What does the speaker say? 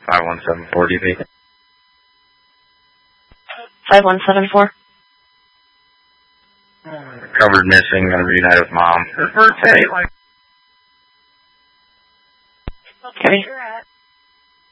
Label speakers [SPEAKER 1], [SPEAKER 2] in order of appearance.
[SPEAKER 1] 5174 DP.
[SPEAKER 2] 5174.
[SPEAKER 1] Covered missing, gonna reunite with mom. Her birthday, like...
[SPEAKER 2] Okay.